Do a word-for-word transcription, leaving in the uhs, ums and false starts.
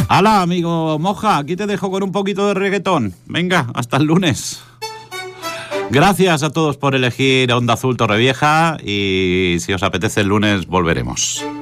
¡Hala, amigo Moja! Aquí te dejo con un poquito de reggaetón. Venga, hasta el lunes. Gracias a todos por elegir Onda Azul Torrevieja y si os apetece el lunes volveremos.